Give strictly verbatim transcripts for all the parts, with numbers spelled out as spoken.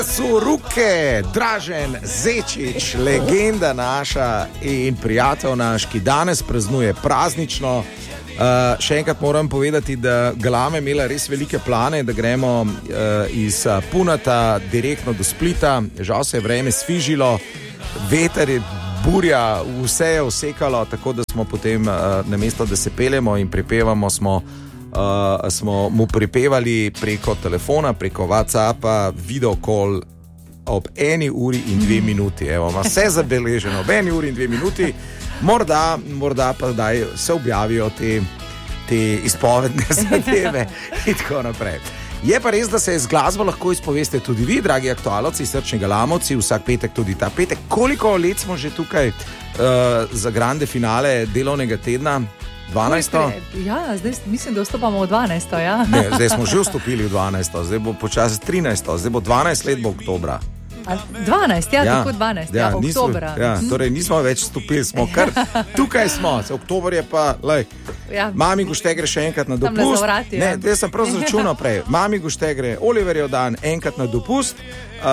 Soruke, Dražen Zečič, legenda naša in prijatelj naš, ki danes praznuje praznično. Uh, še enkrat moram povedati, da Galama je imela res velike plane, da gremo uh, iz Punata direktno do Splita. Žal se je vreme sfižilo, veter je, burja, vse je usekalo, tako da smo potem uh, namesto, da se peljemo in pripevamo, smo Uh, smo mu pripevali preko telefona, preko WhatsAppa, video call ob eni uri in dve minuti. Evo, ima vse zabeleženo ob eni uri in dve minuti. Morda, morda pa daj se objavijo te, te izpovedne zadeve in tako naprej. Je pa res, da se z glasbo lahko izpoveste tudi vi, dragi aktualci, srčni Galamovci, vsak petek tudi ta petek. Koliko let smo že tukaj uh, za grande finale delovnega tedna? dvanajsto? Ja, zdaj mislim, da vstopamo v dvanajsto, ja. Ne, zdaj smo že vstopili v dvanajsto, zdaj bo počasi trinajsto, zdaj bo dvanajst let bo oktobra. A, dvanajst, ja, ja, tako dvanajst, ja, ja, oktobra. Ja, torej nismo več vstopili, smo kar tukaj smo, oktober je pa, lej, ja. Mami Gušte gre še enkrat na dopust. Zavrati, ne, ja. Zdaj sem prav zračunal prej. Mami Gušte gre, Oliver je dan enkrat na dopust, uh,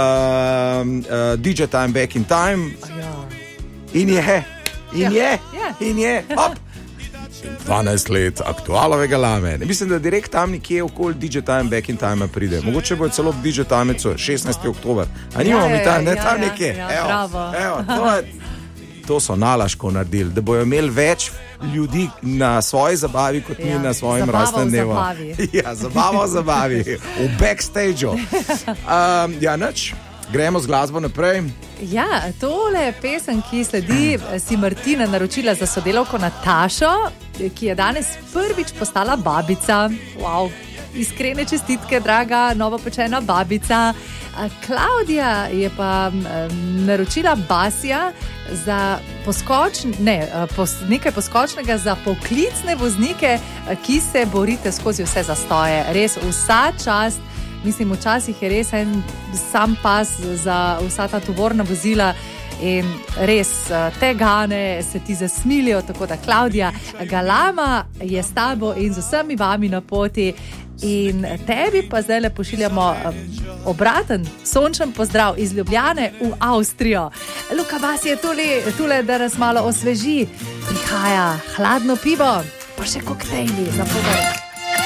uh, D J Time Back in Time. Ja. In je, in ja. je, ja. in je, hop. dvanajst let aktualovega Lame. Mislim, da direkt tam nekje okoli D J Time Back in Time pride. Mogoče bo celo D J Time šestnajstega oktober. A nimamo ja, mi tam, ne ja, tam ja, nekje. ja, evo, bravo. Evo, to, je, to so nalaško naredili, da bojo imeli več ljudi na svoji zabavi, kot mi ja, na svojem rojstnem dnevu. Zabavo v zabavi. Ja, zabavo v zabavi. V backstageu. Um, ja, nič. Gremo z glasbo naprej. Ja, tole je pesem, ki sledi, si Martina naročila za sodelavko Natašo, ki je danes prvič postala babica. Wow, iskrene čestitke, draga novopečena babica. Klaudija je pa naročila Basija za poskoč, ne, pos, nekaj poskočnega za poklicne voznike, ki se borite skozi vse zastoje. Res vsa čast. Mislim, včasih je res en sam pas za vsa ta tovorna vozila in res te gane se ti zasmilijo, tako da Klaudija, Galama je s tabo in z vsemi vami na poti in tebi pa zdaj le pošiljamo obraten, sončen pozdrav iz Ljubljane v Avstrijo. Luka Bas je tule, tule, da nas malo osveži. Prihaja hladno pivo, pa še koktejli za povrh.